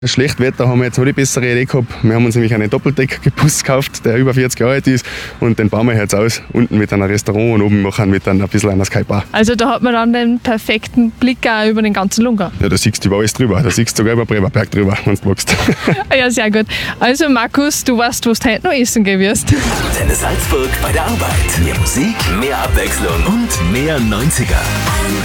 Schlecht Wetter haben wir jetzt noch die bessere Idee gehabt. Wir haben uns nämlich einen Doppeldecker-Bus gekauft, der über 40 Jahre alt ist. Und den bauen wir jetzt aus, unten mit einem Restaurant und oben machen mit ein bisschen einer Skybar. Also da hat man dann den perfekten Blick auch über den ganzen Lungau. Ja, da siehst du über alles drüber. Da siehst du sogar über Bremerberg drüber, wenn du magst. Ja, sehr gut. Also Markus, du weißt, wo du heute noch essen gehen wirst. Antenne Salzburg bei der Arbeit. Mehr Musik, mehr Abwechslung und mehr 90er.